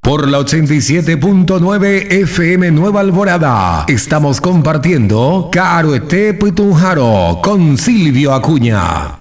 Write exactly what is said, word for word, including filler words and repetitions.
por la ochenta y siete punto nueve F M Nueva Alborada. Estamos compartiendo Caroete Putunjaro con Silvio Acuña.